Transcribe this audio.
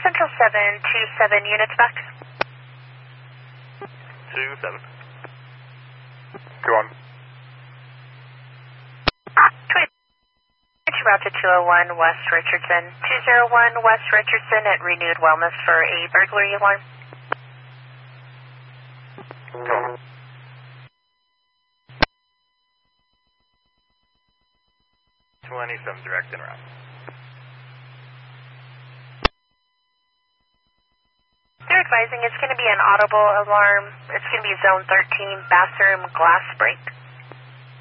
Central 727 units back. 27. Go on. 20 route to 201 West Richardson. 201 West Richardson at Renewed Wellness for a burglary alarm. Go on. 27 direct and route. They're advising it's going to be an audible alarm. It's going to be zone 13, bathroom glass break.